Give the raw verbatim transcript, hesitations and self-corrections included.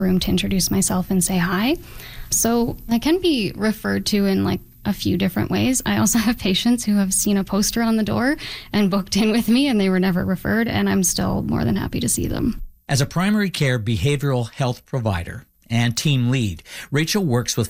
room to introduce myself and say hi. So I can be referred to in like a few different ways. I also have patients who have seen a poster on the door and booked in with me and they were never referred, and I'm still more than happy to see them. As a primary care behavioral health provider and team lead, Rachel works with